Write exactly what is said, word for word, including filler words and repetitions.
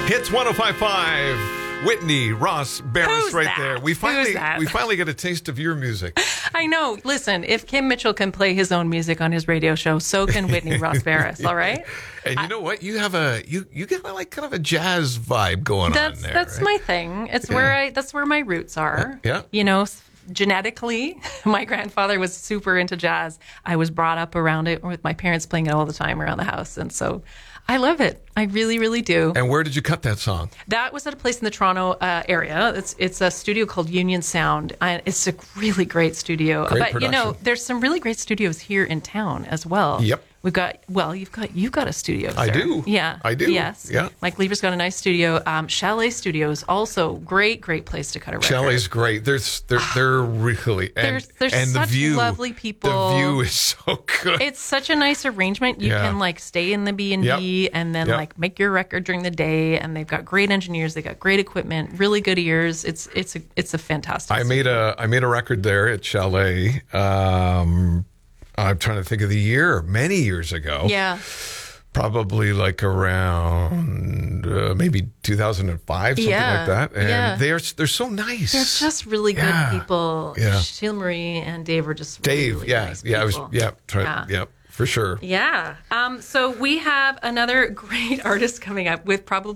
Hits one oh five point five. Whitney Ross Barris Who's right that? there. We finally Who's that? we finally get a taste of your music. I know. Listen, if Kim Mitchell can play his own music on his radio show, so can Whitney Ross Barris. All right. And you I, know what? You have a you you get like kind of a jazz vibe going that's on there. that's right? my thing. It's Yeah. where I that's where my roots are. Yeah. You know, genetically, my grandfather was super into jazz. I was brought up around it with my parents playing it all the time around the house, and so I love it. I really, really do. And where did you cut that song? That was at a place in the Toronto uh, area. It's it's a studio called Union Sound. And it's a really great studio. Great but production. you know, there's some really great studios here in town as well. Yep. We've got well, you've got you've got a studio. I sir. do. Yeah, I do. Yes. Yeah. Mike Lever's got a nice studio. Um, Chalet Studios also great, great place to cut a record. Chalet's great. There's they're they're really and, There's- there's and such the view, lovely people. The view is so good. It's such a nice arrangement. You Yeah. can like stay in the B and B and then Yep. like make your record during the day. And they've got great engineers. They got great equipment, really good ears. It's it's a it's a fantastic. I made a I made a record there at Chalet. Um, I'm trying to think of the year. Many years ago. Yeah. Probably like around uh, maybe two thousand five, something Yeah, like that. And yeah. they're they're so nice. They're just really good Yeah, people. yeah. Sheila Marie and Dave are just Dave, really yeah, nice yeah, I was, people. yeah, try, Yeah. yeah, for sure. Yeah. Um, so we have another great artist coming up with probably